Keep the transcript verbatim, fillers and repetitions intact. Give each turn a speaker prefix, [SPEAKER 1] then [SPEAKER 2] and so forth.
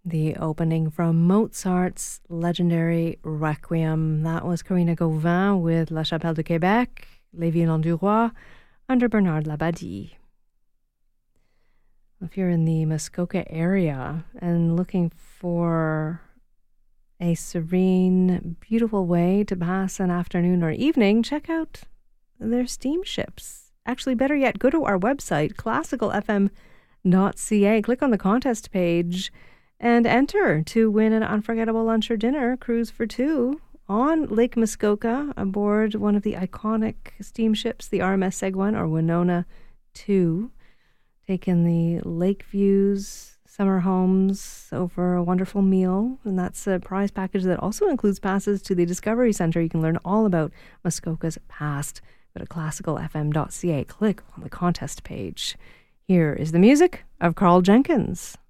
[SPEAKER 1] The opening from Mozart's legendary Requiem. That was Corinna Gauvin with La Chapelle de Québec, Les Violons du Roi, under Bernard Labadie. If you're in the Muskoka area and looking for a serene, beautiful way to pass an afternoon or evening, check out their steamships. Actually, better yet, go to our website, classical f m dot c a. Click on the contest page and enter to win an unforgettable lunch or dinner cruise for two on Lake Muskoka aboard one of the iconic steamships, the R M S Seguin or Winona two. Take in the lake views, summer homes over a wonderful meal. And that's a prize package that also includes passes to the Discovery Centre. You can learn all about Muskoka's past. Go to classical f m dot c a. Click on the contest page. Here is the music of Carl Jenkins.